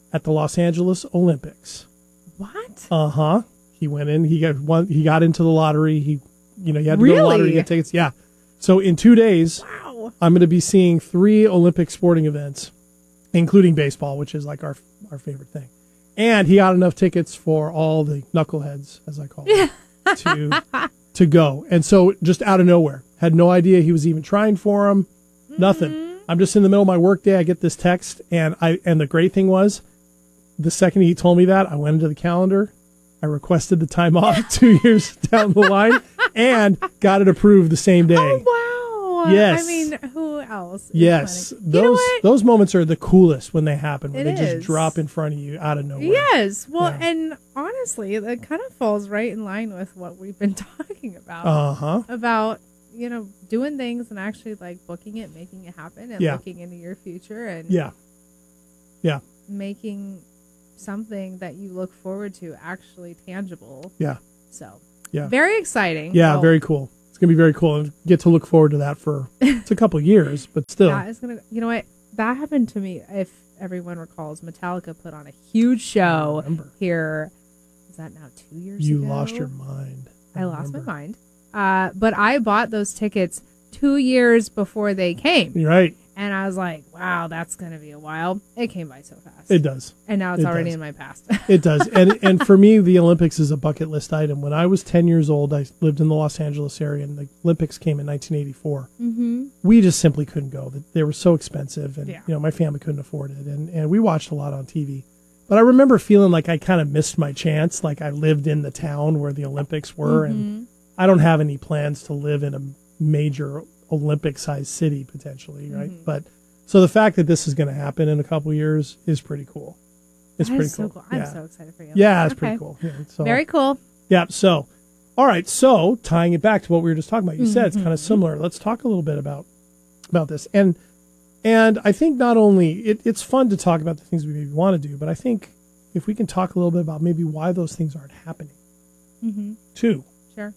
at the Los Angeles Olympics. What? Uh-huh. He went in. He got into the lottery. You had to go to the lottery to get tickets. Yeah. So in 2 days, Wow. I'm going to be seeing 3 Olympic sporting events, including baseball, which is like our favorite thing. And he got enough tickets for all the knuckleheads, as I call them, to go. And so just out of nowhere, had no idea he was even trying for them. Nothing. I'm just in the middle of my work day. I get this text, and the great thing was, the second he told me that, I went into the calendar. I requested the time off 2 years down the line and got it approved the same day. Oh, wow. Yes. I mean, who else? It's Yes. funny. Those moments are the coolest when they happen, when It they is. just drop in front of you out of nowhere. Yes. Well, Yeah. and honestly, that kind of falls right in line with what we've been talking about. Uh-huh. About, doing things and actually like booking it, making it happen, and looking into your future and Yeah. making something that you look forward to actually tangible. Yeah. So, Yeah. very exciting. Yeah, Well, very cool. It's going to be very cool, and get to look forward to that for it's a couple of years, but still. Yeah, it's gonna. You know what? That happened to me. If everyone recalls, Metallica put on a huge show here. Is that now 2 years You ago? lost your mind. I lost my mind. But I bought those tickets 2 years before they came. You're right. And I was like, wow, that's going to be a while. It came by so fast. It does. And now it's It already does. in my past. It does. And for me, the Olympics is a bucket list item. When I was 10 years old, I lived in the Los Angeles area, and the Olympics came in 1984. Mm-hmm. We just simply couldn't go. They were so expensive, and Yeah. my family couldn't afford it. And we watched a lot on TV. But I remember feeling like I kind of missed my chance, like I lived in the town where the Olympics were, and I don't have any plans to live in a major Olympic-sized city, potentially, right? But so the fact that this is going to happen in a couple years is pretty cool. It's That pretty is so cool. I'm Yeah. so excited for you. Yeah, it's Okay. pretty cool. Yeah, so, Very cool. Yeah. So, all right. So tying it back to what we were just talking about, you said it's kind of similar. Let's talk a little bit about this. And I think not only it's fun to talk about the things we maybe want to do, but I think if we can talk a little bit about maybe why those things aren't happening too. Sure.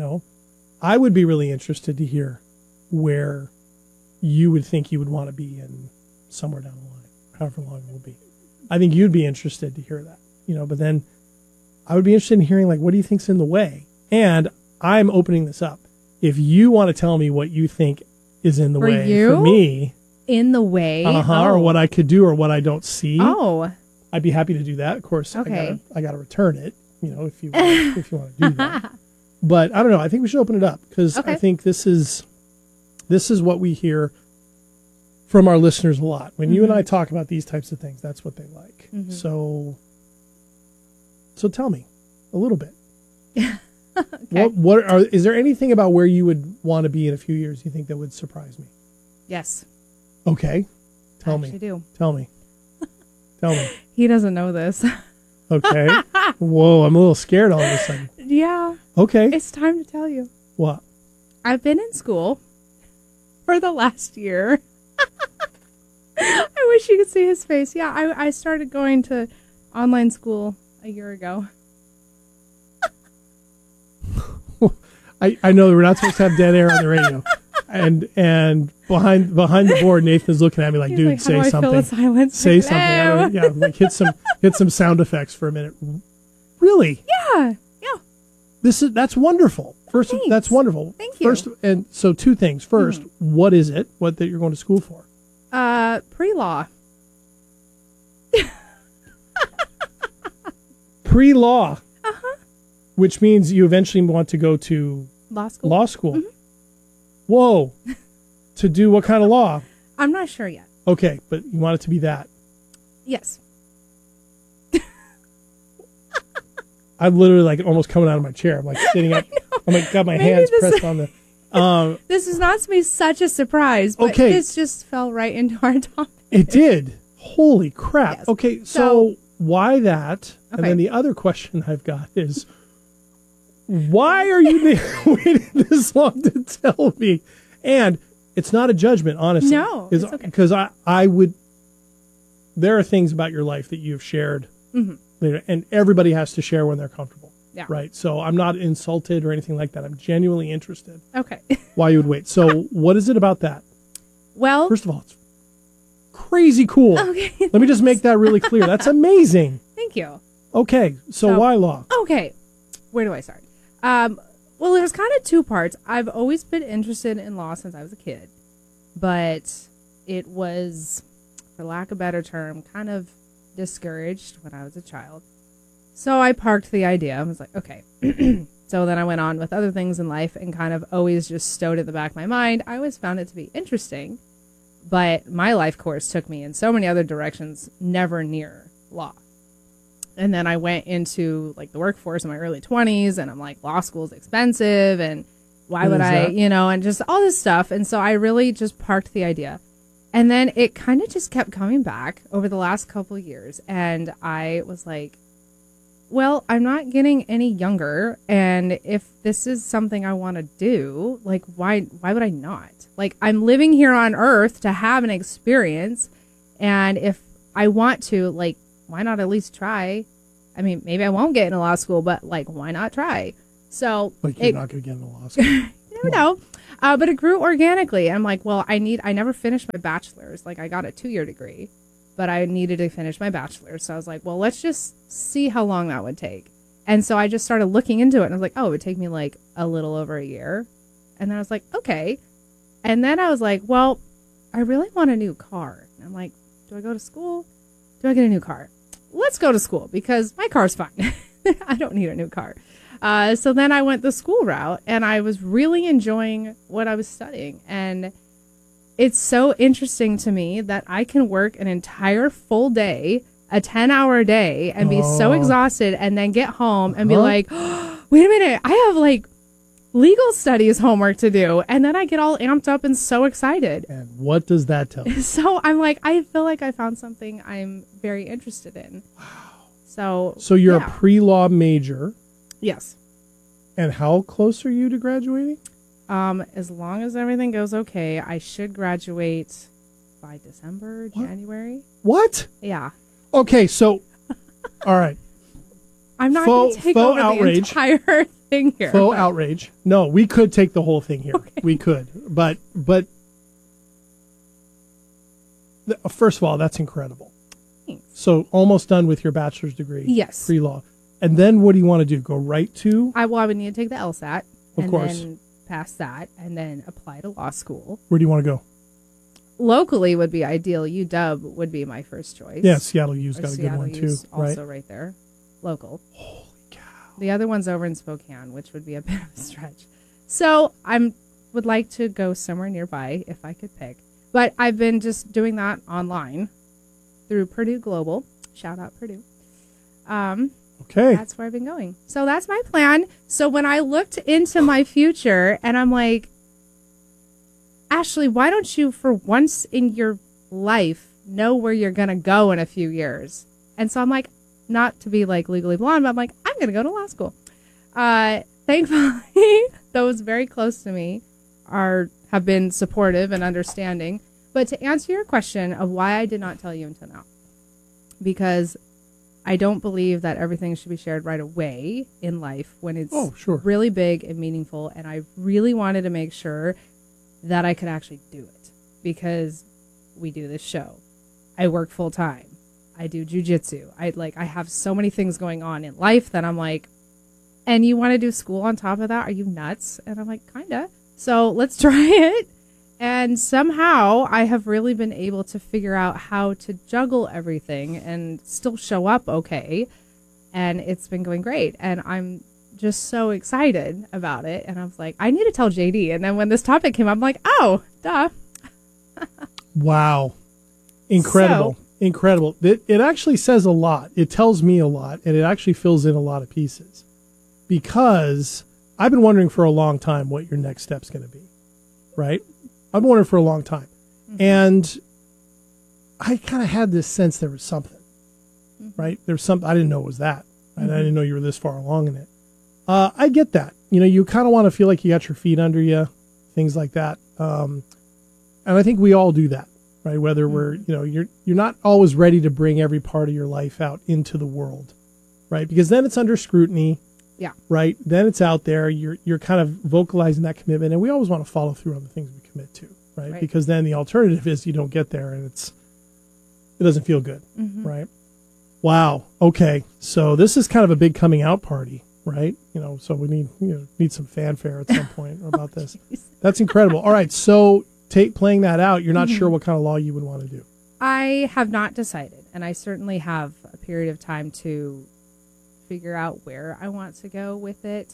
I would be really interested to hear where you would think you would want to be in somewhere down the line, however long it will be. I think you'd be interested to hear that, but then I would be interested in hearing, like, what do you think's in the way? And I'm opening this up. If you want to tell me what you think is in the For way you? for me, In the way. or what I could do or what I don't see, Oh. I'd be happy to do that. Of course, Okay. I got to return it, if you want to do that. But I don't know. I think we should open it up because Okay. I think this is what we hear from our listeners a lot. When you and I talk about these types of things, that's what they like. So tell me a little bit. Okay. Is there anything about where you would want to be in a few years you think that would surprise me? Yes. Okay. Tell I me. actually do. Tell me. Tell me. He doesn't know this. Okay. Whoa, I'm a little scared all of a sudden. Yeah. Okay. It's time to tell you. What? I've been in school for the last year. I wish you could see his face. Yeah, I started going to online school a year ago. I know that we're not supposed to have dead air on the radio. And behind the board, Nathan is looking at me like, He's dude, like, how say do I something. fill the silence? Say Like, something. I "Hello." don't, yeah, like hit some sound effects for a minute. Really? Yeah. That's wonderful. First, Thanks. that's wonderful. Thank you. First, and so two things. First, what is it? What that you're going to school for? Pre-law. Pre-law. Which means you eventually want to go to Law school. law school. Whoa. To do what kind of law? I'm not sure yet. Okay, but you want it to be that. Yes. I'm literally like almost coming out of my chair. I'm like sitting up. I'm like got my Maybe hands this- pressed on the. This is not to be such a surprise, but Okay. this just fell right into our topic. It did. Holy crap. Yes. Okay, so So- why that? And Okay. then the other question I've got is, why are you waiting this long to tell me? And it's not a judgment, honestly. No, it's okay. Because I would. There are things about your life that you've shared, and everybody has to share when they're comfortable. Yeah. Right. So I'm not insulted or anything like that. I'm genuinely interested Okay. why you would wait. So what is it about that? Well, First of all, it's crazy cool. Okay. Let me just make that really clear. That's amazing. Thank you. Okay, so why law? Okay, where do I start? Well, there's kind of two parts. I've always been interested in law since I was a kid, but it was, for lack of a better term, kind of discouraged when I was a child. So I parked the idea. I was like, okay. So then I went on with other things in life and kind of always just stowed it in the back of my mind. I always found it to be interesting, but my life course took me in so many other directions, never near law. And then I went into like the workforce in my early 20s, and I'm like, law school's expensive, and why would I, and just all this stuff. And so I really just parked the idea. And then it kind of just kept coming back over the last couple of years. And I was like, well, I'm not getting any younger. And if this is something I want to do, like, why would I not? Like, I'm living here on Earth to have an experience. And if I want to, like, why not at least try? I mean, maybe I won't get into law school, but like, why not try? So like, you're not going to get into law school. You never know. But it grew organically. I'm like, well, I never finished my bachelor's. Like, I got a 2-year degree, but I needed to finish my bachelor's. So I was like, well, let's just see how long that would take. And so I just started looking into it, and I was like, oh, it would take me like a little over a year. And then I was like, okay. And then I was like, well, I really want a new car. And I'm like, do I go to school? Do I get a new car? Let's go to school because my car's fine. I don't need a new car. So then I went the school route, and I was really enjoying what I was studying. And it's so interesting to me that I can work an entire full day, a 10-hour day, and be so exhausted, and then get home and be like, oh, wait a minute, I have like legal studies homework to do. And then I get all amped up and so excited. And what does that tell you? So I'm like, I feel like I found something I'm very interested in. Wow. So you're a pre-law major. Yes. And how close are you to graduating? As long as everything goes okay, I should graduate by December, January. What? Yeah. Okay, so, all right. I'm not going to take over outrage. The entire thing here. Faux outrage. No, we could take the whole thing here. Okay. We could. But first of all, that's incredible. Thanks. So almost done with your bachelor's degree. Yes. Pre-law. And then what do you want to do? Go right to? I would need to take the LSAT. Of course. Then pass that, and then apply to law school. Where do you want to go? Locally would be ideal. UW would be my first choice. Yeah, Seattle U's got a good one too. Also right there. Local. Holy cow. The other one's over in Spokane, which would be a bit of a stretch. So I would like to go somewhere nearby if I could pick. But I've been just doing that online through Purdue Global. Shout out Purdue. Okay. That's where I've been going. So that's my plan. So when I looked into my future, and I'm like, Ashley, why don't you, for once in your life, know where you're going to go in a few years? And so I'm like, not to be like Legally Blonde, but I'm like, I'm going to go to law school. Thankfully, those very close to me have been supportive and understanding. But to answer your question of why I did not tell you until now, because I don't believe that everything should be shared right away in life when it's really big and meaningful. And I really wanted to make sure that I could actually do it, because we do this show. I work full time. I do jujitsu. I have so many things going on in life that I'm like, and you want to do school on top of that? Are you nuts? And I'm like, kinda. So let's try it. And somehow I have really been able to figure out how to juggle everything and still show up okay. And it's been going great. And I'm just so excited about it. And I was like, I need to tell JD. And then when this topic came up, I'm like, oh, duh. Wow. Incredible. Incredible. It actually says a lot. It tells me a lot. And it actually fills in a lot of pieces. Because I've been wondering for a long time what your next step's going to be. Right? I've been wondering for a long time. Mm-hmm. And I kind of had this sense there was something. Mm-hmm. Right? There's something. I didn't know it was that. Mm-hmm. I didn't know you were this far along in it. I get that. You kind of want to feel like you got your feet under you, things like that. And I think we all do that, right? Whether we're, you're not always ready to bring every part of your life out into the world, right? Because then it's under scrutiny. Yeah. Right. Then it's out there. You're kind of vocalizing that commitment, and we always want to follow through on the things we commit to, right? Because then the alternative is you don't get there, and it's it doesn't feel good, Mm-hmm. right? Wow. Okay. So this is kind of a big coming out party, right? So we need some fanfare at some point about this. That's incredible. All right. So playing that out, you're not sure what kind of law you would want to do. I have not decided, and I certainly have a period of time to figure out where I want to go with it.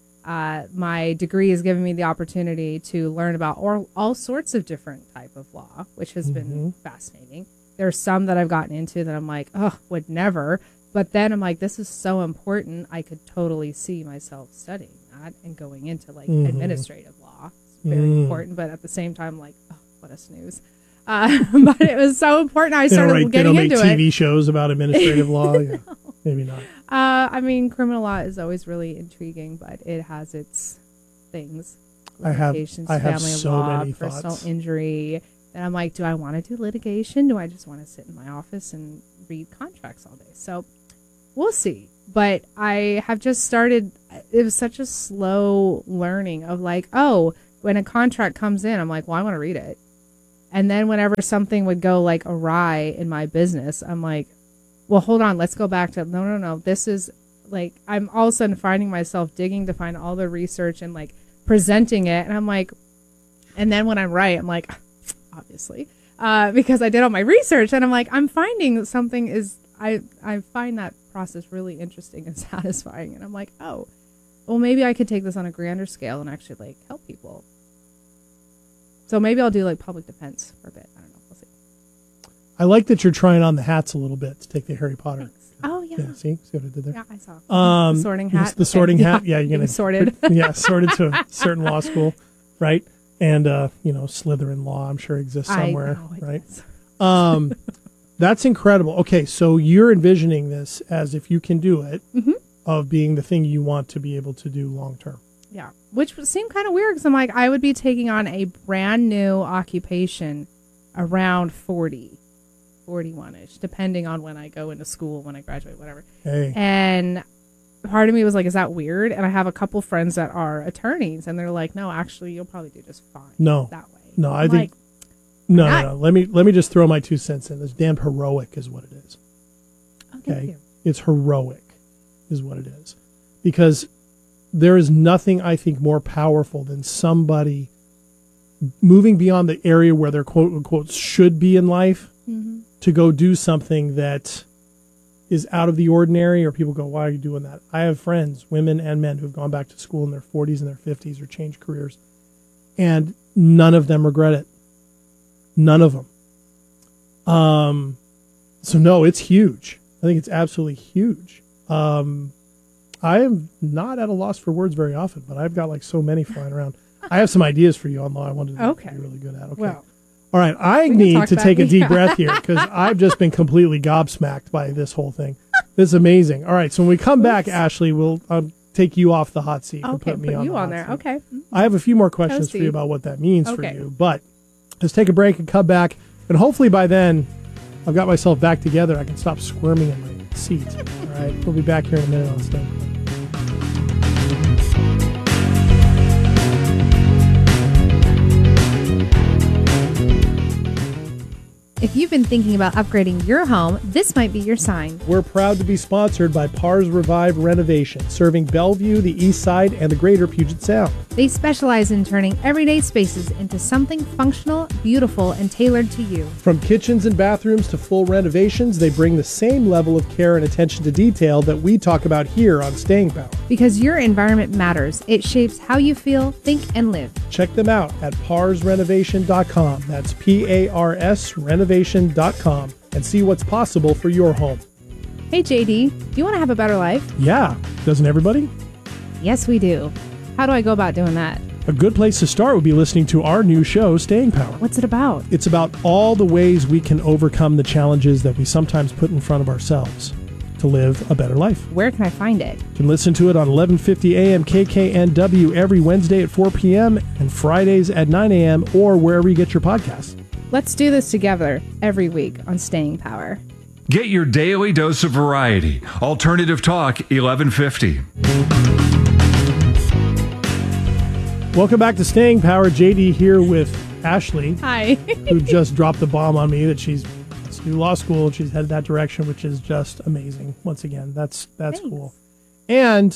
My degree has given me the opportunity to learn about all sorts of different type of law, which has been fascinating. There's some that I've gotten into that I'm like, oh, would never. But then I'm like, this is so important. I could totally see myself studying that and going into like administrative law. It's very important, but at the same time, like, oh, what a snooze. But it was so important. I started getting into it. They don't make TV shows about administrative law. Yeah, maybe not. I mean, criminal law is always really intriguing, but it has its things. I have family so law, many personal thoughts. Injury. And I'm like, do I want to do litigation? Do I just want to sit in my office and read contracts all day? So we'll see. But I have just started. It was such a slow learning of like, oh, when a contract comes in, I'm like, well, I want to read it. And then whenever something would go like awry in my business, I'm like, well, hold on, let's go back to, no. This is like, I'm all of a sudden finding myself digging to find all the research and like presenting it. And I'm like, and then when I'm right, I'm like, obviously, because I did all my research and I'm like, I'm finding something is, I find that process really interesting and satisfying. And I'm like, oh, well, maybe I could take this on a grander scale and actually like help people. So maybe I'll do like public defense for a bit. I don't know. We'll see. I like that you're trying on the hats a little bit to take the Harry Potter. Thanks. Oh, yeah. Yeah, see what I did there? Yeah, I saw. The sorting hat. The sorting hat. Yeah, you're going to sorted. Yeah, sorted to a certain law school, right? And, Slytherin law, I'm sure exists somewhere, right? That's incredible. Okay, so you're envisioning this as if you can do it, of being the thing you want to be able to do long term. Yeah, which would seem kind of weird because I'm like, I would be taking on a brand new occupation around 41-ish, depending on when I go into school, when I graduate, whatever. Hey. And part of me was like, is that weird? And I have a couple friends that are attorneys, and they're like, no, actually, you'll probably do just fine that way. No, I think... No. Let me just throw my 2 cents in. It's damn heroic is what it is. Oh, thank you. It's heroic is what it is. Because there is nothing, I think, more powerful than somebody moving beyond the area where their quote unquote should be in life to go do something that is out of the ordinary, or people go, why are you doing that? I have friends, women and men, who've gone back to school in their 40s and their 50s or changed careers, and none of them regret it. None of them. So no, it's huge. I think it's absolutely huge. I am not at a loss for words very often, but I've got like so many flying around. I have some ideas for you on law I wanted to be really good at. Okay. Well, all right. I need to take a deep breath here because I've just been completely gobsmacked by this whole thing. This is amazing. All right. So when we come back, Ashley, we'll take you off the hot seat. Okay, and put me you on the there. hot seat. Okay. I have a few more questions for you about what that means for you, but let's take a break and come back. And hopefully by then, I've got myself back together. I can stop squirming in my seat. All right. We'll be back here in a minute on Staying Power. If you've been thinking about upgrading your home, this might be your sign. We're proud to be sponsored by Pars Revive Renovation, serving Bellevue, the East Side, and the greater Puget Sound. They specialize in turning everyday spaces into something functional, beautiful, and tailored to you. From kitchens and bathrooms to full renovations, they bring the same level of care and attention to detail that we talk about here on Staying Power. Because your environment matters. It shapes how you feel, think, and live. Check them out at parsrenovation.com. That's P-A-R-S renovation.com and see what's possible for your home. Hey, JD, do you want to have a better life? Yeah. Doesn't everybody? Yes, we do. How do I go about doing that? A good place to start would be listening to our new show, Staying Power. What's it about? It's about all the ways we can overcome the challenges that we sometimes put in front of ourselves to live a better life. Where can I find it? You can listen to it on 1150 AM KKNW every Wednesday at 4 p.m. and Fridays at 9 a.m. or wherever you get your podcasts. Let's do this together every week on Staying Power. Get your daily dose of variety. Alternative Talk 1150. Welcome back to Staying Power. JD here with Ashley. Hi. Who just dropped the bomb on me that she's to do law school, and she's headed that direction, which is just amazing. Once again, that's Thanks. cool. And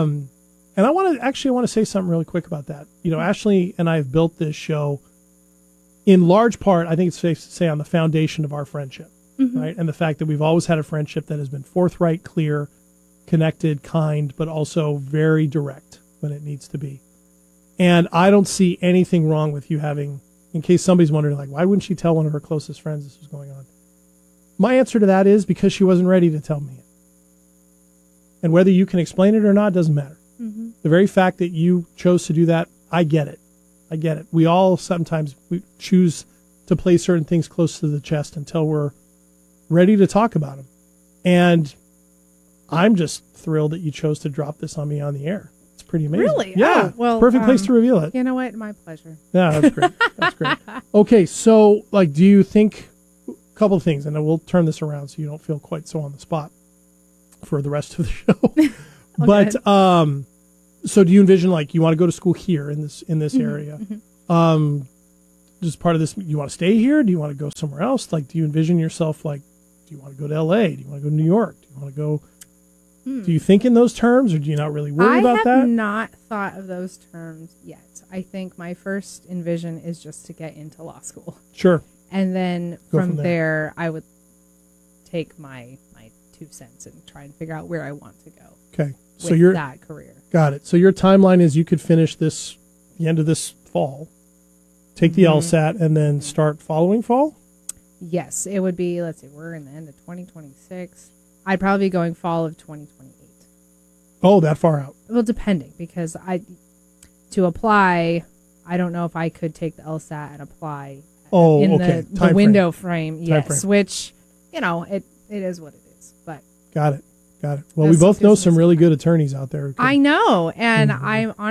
I want to say something really quick about that. You know, Ashley and I have built this show in large part, I think it's safe to say, on the foundation of our friendship, right? And the fact that we've always had a friendship that has been forthright, clear, connected, kind, but also very direct when it needs to be. And I don't see anything wrong with you having, in case somebody's wondering, like, why wouldn't she tell one of her closest friends this was going on? My answer to that is because she wasn't ready to tell me it. And whether you can explain it or not doesn't matter. The very fact that you chose to do that, I get it. I get it. We all sometimes we choose to play certain things close to the chest until we're ready to talk about them. And I'm just thrilled that you chose to drop this on me on the air. It's pretty amazing. Really? Yeah. Oh, well, perfect place to reveal it. You know what? My pleasure. Yeah, that's great. That's great. Okay, so like, do you think a couple of things, and then we'll turn this around so you don't feel quite so on the spot for the rest of the show. But so do you envision, like, you want to go to school here in this area? Just part of this, you want to stay here? Do you want to go somewhere else? Like, do you envision yourself, like, do you want to go to LA? Do you want to go to New York? Do you want to go? Do you think in those terms, or do you not really worry about that? I have not thought of those terms yet. I think my first envision is just to get into law school. Sure. And then Go from from there. there, I would take my 2 cents and try and figure out where I want to go Okay. So with you're that career. got it. So your timeline is you could finish this the end of this fall, take the LSAT, and then start following fall? Yes, it would be, let's see, we're in the end of 2026. I'd probably be going fall of 2028. Oh, that far out. Well, depending, because to apply, I don't know if I could take the LSAT and apply Oh, in okay. the Time window frame. Yes, frame. which, you know, it is what it is. But Got it. Got it. Well, This we both know gives me some some really time. good attorneys out there. who could- I know, and I'm